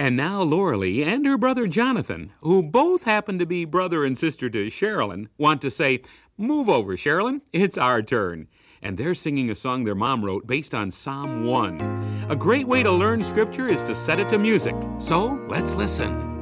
And now Lauralee and her brother Jonathan, who both happen to be brother and sister to Sherilyn, want to say, "Move over, Sherilyn, it's our turn." And they're singing a song their mom wrote based on Psalm 1. A great way to learn Scripture is to set it to music. So let's listen.